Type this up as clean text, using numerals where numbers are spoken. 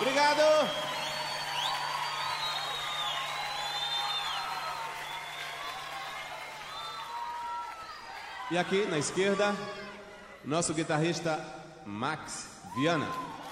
Obrigado! E aqui, na esquerda, nosso guitarrista Max Viana.